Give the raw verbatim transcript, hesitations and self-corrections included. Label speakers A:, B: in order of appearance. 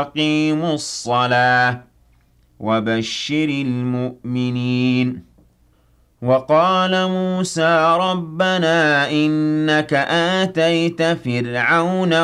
A: وأقيموا الصلاة وبشر المؤمنين. وقال موسى ربنا إنك آتيت فرعون